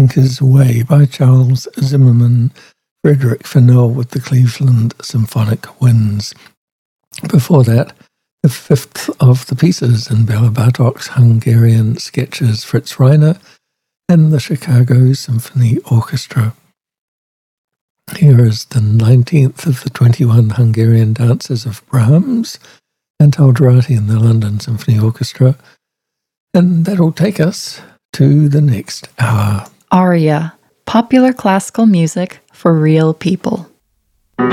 Anchor's Way by Charles Zimmerman, Frederick Fennell with the Cleveland Symphonic Winds. Before that, the fifth of the pieces in Bela Bartok's Hungarian sketches, Fritz Reiner and the Chicago Symphony Orchestra. Here is the 19th of the 21 Hungarian dances of Brahms and Alderati and the London Symphony Orchestra. And that'll take us to the next hour. Aria, popular classical music for real people.